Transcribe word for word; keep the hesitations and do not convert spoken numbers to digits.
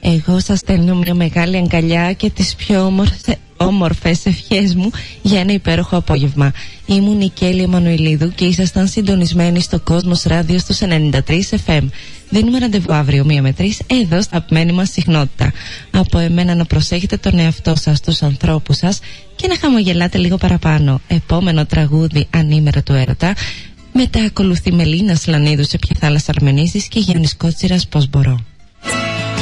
Εγώ σας στέλνω μια μεγάλη αγκαλιά και τις πιο όμορφες, όμορφες ευχές μου για ένα υπέροχο απόγευμα. Ήμουν η Κέλλη Εμμανουηλίδου και ήσασταν συντονισμένοι στο Κόσμος Ράδιο στους ενενήντα τρία εφ εμ. Δίνουμε ραντεβού αύριο μία με τρεις εδώ στα αγαπημένη μας συχνότητα. Από εμένα να προσέχετε τον εαυτό σας, τους ανθρώπους σας και να χαμογελάτε λίγο παραπάνω. Επόμενο τραγούδι ανήμερα του έρωτα. Μετά ακολουθεί Μελίνα Σλανίδου σε ποια θάλασσα αρμενίζεις και Γιάννης Κότσιρας πώς μπορώ.